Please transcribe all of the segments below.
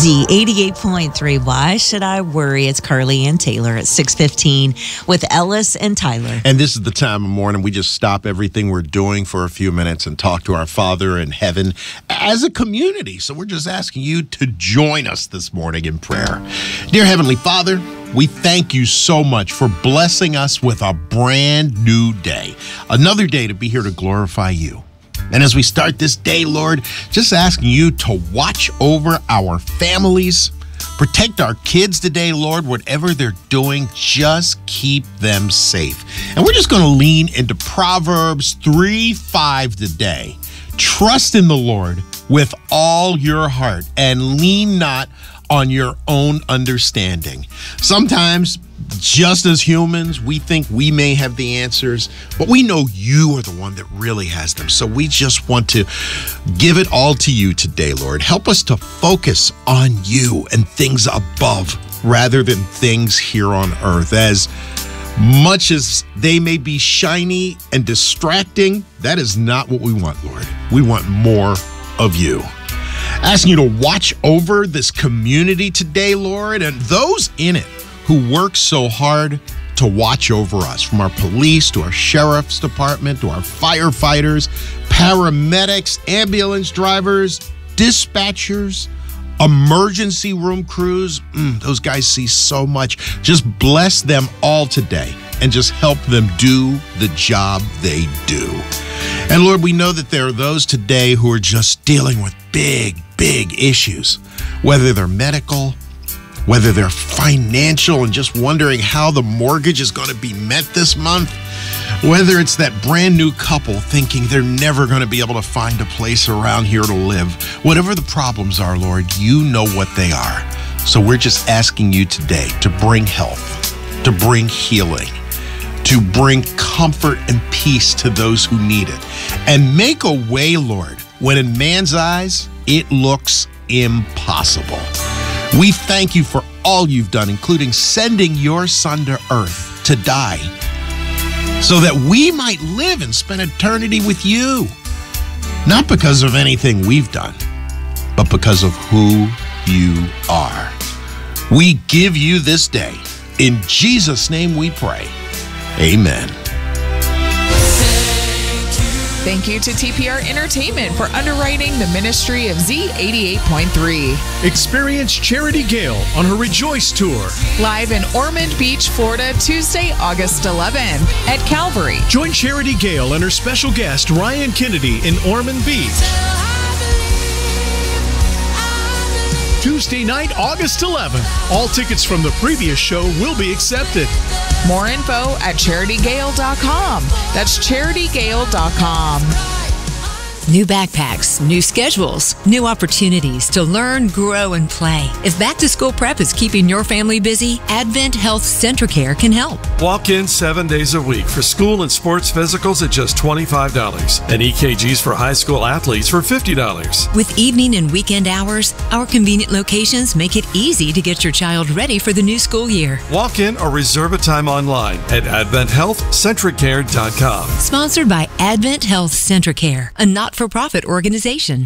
Z88.3. Why should I worry? It's Carly and Taylor at 6:15 with Ellis and Tyler. And this is the time of morning we just stop everything we're doing for a few minutes and talk to our Father in heaven as a community. So we're just asking you to join us this morning in prayer. Dear Heavenly Father, we thank you so much for blessing us with a brand new day. Another day to be here to glorify you. And as we start this day, Lord, just asking you to watch over our families, protect our kids today, Lord, whatever they're doing, just keep them safe. And we're just going to lean into Proverbs 3:5 today. Trust in the Lord with all your heart and lean not on your own understanding. Sometimes, just as humans, we think we may have the answers, but we know you are the one that really has them. So we just want to give it all to you today, Lord. Help us to focus on you and things above rather than things here on earth. As much as they may be shiny and distracting, that is not what we want, Lord. We want more of you. Asking you to watch over this community today, Lord, and those in it who work so hard to watch over us, from our police to our sheriff's department to our firefighters, paramedics, ambulance drivers, dispatchers, emergency room crews. Those guys see so much. Just bless them all today and just help them do the job they do. And Lord, we know that there are those today who are just dealing with big issues, whether they're medical, whether they're financial and just wondering how the mortgage is going to be met this month, whether it's that brand new couple thinking they're never going to be able to find a place around here to live. Whatever the problems are, Lord, you know what they are. So we're just asking you today to bring health, to bring healing, to bring comfort and peace to those who need it. And make a way, Lord, when in man's eyes, it looks impossible. We thank you for all you've done, including sending your son to earth to die so that we might live and spend eternity with you. Not because of anything we've done, but because of who you are. We give you this day. In Jesus' name we pray. Amen. Thank you to TPR Entertainment for underwriting the ministry of Z88.3. Experience Charity Gale on her Rejoice Tour. Live in Ormond Beach, Florida, Tuesday, August 11th at Calvary. Join Charity Gale and her special guest, Ryan Kennedy, in Ormond Beach. Tuesday night, August 11th. All tickets from the previous show will be accepted. More info at CharityGale.com. That's CharityGale.com. New backpacks, new schedules, new opportunities to learn, grow, and play. If back to school prep is keeping your family busy, Advent Health Centracare can help. Walk in 7 days a week for school and sports physicals at just $25 and EKGs for high school athletes for $50. With evening and weekend hours, our convenient locations make it easy to get your child ready for the new school year. Walk in or reserve a time online at AdventHealthCentricare.com. Sponsored by Advent Health Centracare, a not-for-profit organization.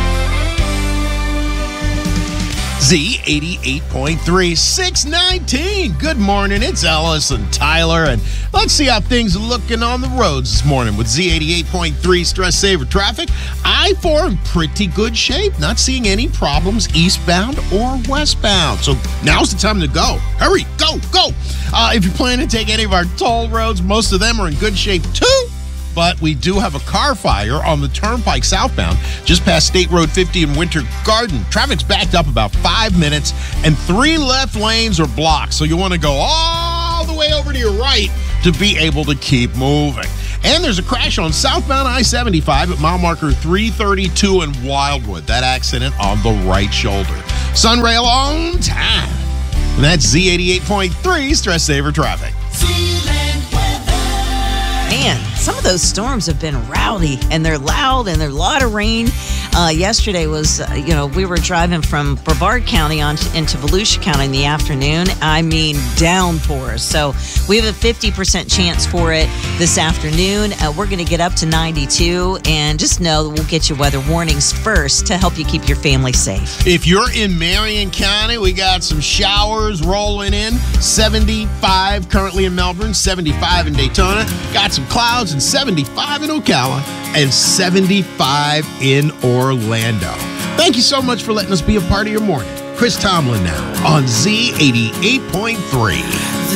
Z88.3, 619. Good morning. It's Ellis and Tyler. And let's see how things are looking on the roads this morning with Z88.3 Stress Saver Traffic. I-4 in pretty good shape. Not seeing any problems eastbound or westbound. So now's the time to go. Hurry, go. If you're planning to take any of our toll roads, most of them are in good shape too. But we do have a car fire on the Turnpike southbound, just past State Road 50 in Winter Garden. Traffic's backed up about 5 minutes, and 3 left lanes are blocked. So you want to go all the way over to your right to be able to keep moving. And there's a crash on southbound I-75 at mile marker 332 in Wildwood. That accident on the right shoulder. Sunrail on time. And that's Z88.3 Stress Saver Traffic. Man, some of those storms have been rowdy, and they're loud, and there's a lot of rain. Yesterday was, we were driving from Brevard County into Volusia County in the afternoon. I mean, downpours. So we have a 50% chance for it this afternoon. We're going to get up to 92, and just know that we'll get you weather warnings first to help you keep your family safe. If you're in Marion County, we got some showers rolling in. 75 currently in Melbourne, 75 in Daytona. Got some clouds, and 75 in Ocala, and 75 in Orlando. Thank you so much for letting us be a part of your morning. Chris Tomlin now on Z88.3.